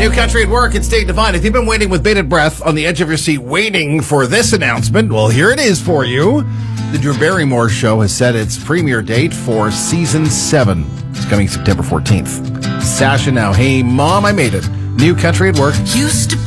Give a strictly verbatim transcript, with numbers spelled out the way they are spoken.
New Country at Work, it's Dave Devine. If you've been waiting with bated breath on the edge of your seat, waiting for this announcement, well, here it is for you. The Drew Barrymore Show has set its premiere date for season seven. It's coming September fourteenth. Sasha now. Hey, Mom, I made it. New Country at Work. Used to